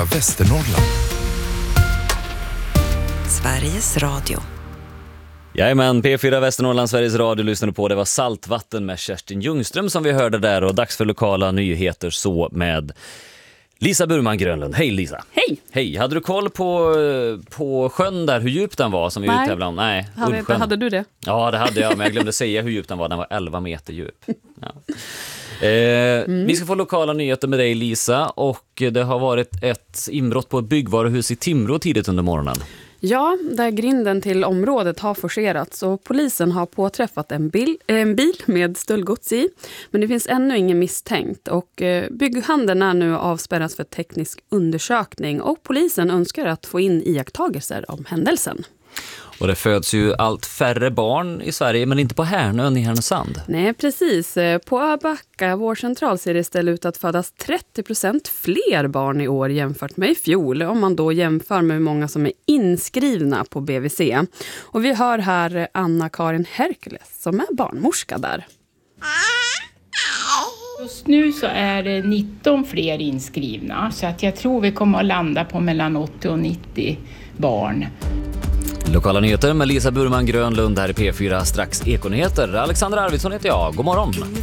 P4 Västernorrland. Sveriges Radio. Jajamän, P4 Västernorrland, Sveriges Radio lyssnade på. Det var Saltvatten med Kerstin Ljungström som vi hörde där, och dags för lokala nyheter så med Lisa Burman Grönlund. Hej Lisa. Hej. Hej, hade du koll på sjön där, hur djup den var som vi uttävlade om? Nej, hade du det? Ja, det hade jag, men jag glömde säga hur djup den var. Den var 11 meter djup. Ja. Vi ska få lokala nyheter med dig Lisa, och det har varit ett inbrott på ett byggvaruhus i Timrå tidigt under morgonen. Ja, där grinden till området har forcerats och polisen har påträffat en bil med stöldgods i. Men det finns ännu ingen misstänkt, och bygghandeln är nu avspärrad för teknisk undersökning, och polisen önskar att få in iakttagelser om händelsen. Och det föds ju allt färre barn i Sverige, men inte på Härnön i Härnösand. Nej, precis. På Öbacka vårdcentral ser det istället ut att födas 30% fler barn i år jämfört med i fjol, om man då jämför med hur många som är inskrivna på BVC. Och vi hör här Anna-Karin Herkules som är barnmorska där. Just nu så är det 19 fler inskrivna, så att jag tror vi kommer att landa på mellan 80 och 90 barn. Lokala nyheter med Lisa Burman Grönlund här i P4, strax Ekonyheter. Alexander Arvidsson heter jag, god morgon.